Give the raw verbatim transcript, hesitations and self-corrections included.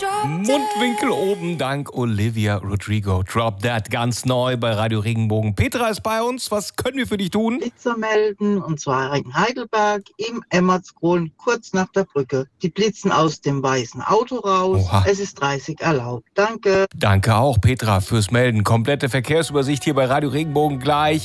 Mundwinkel oben, dank Olivia Rodrigo. Drop That, ganz neu bei Radio Regenbogen. Petra ist bei uns. Was können wir für dich tun? Blitzer melden, und zwar in Heidelberg im Emmertsgrund, kurz nach der Brücke. Die blitzen aus dem weißen Auto raus. Oha. Es ist dreißig erlaubt. Danke. Danke auch, Petra, fürs Melden. Komplette Verkehrsübersicht hier bei Radio Regenbogen gleich.